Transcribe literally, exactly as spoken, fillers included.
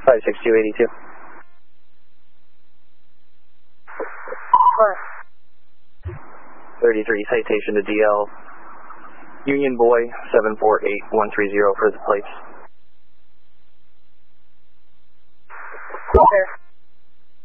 five six two eight two. What? thirty-three, citation to D L. Union Boy, seven four eight one three zero for the plates. Sir.